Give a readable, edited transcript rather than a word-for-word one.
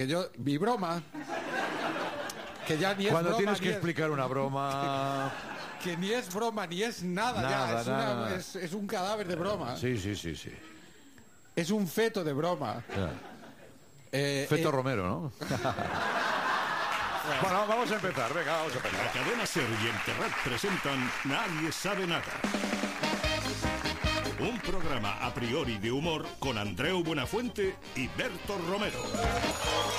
Mi broma, que ya ni es Cuando broma, tienes que ni es- explicar una broma... que ni es broma, ni es nada, Nada, ya, nada. es un cadáver de broma. Sí. Es un feto de broma. Ya. Feto Romero, ¿no? Bueno, vamos a empezar, venga, vamos a empezar. La cadena Ser y el Terrat presentan Nadie sabe nada. Un programa a priori de humor con Andreu Buenafuente y Berto Romero.